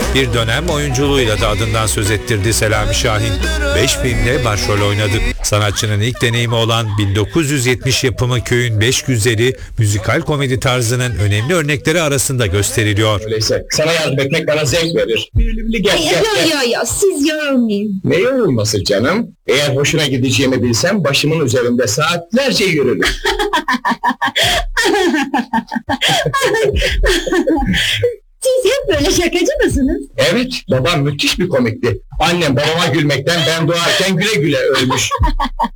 Bir dönem oyunculuğuyla da adından söz ettirdi Selami Şahin. 5 filmde başrol oynadı. Sanatçının ilk deneyimi olan 1970 yapımı Köyün Beş Güzeli, müzikal komedi tarzının önemli örnekleri arasında gösteriliyor. Öyleyse sana yardım etmek bana zevk verir. Gel. Yo, siz yorulmayın. Ne yorulması canım? Eğer hoşuna gideceğimi bilsem başımın üzerinde saatlerce yürürüm. Siz hep böyle şakacı mısınız? Evet, babam müthiş bir komikti. Annem babama gülmekten ben doğarken güle güle ölmüş.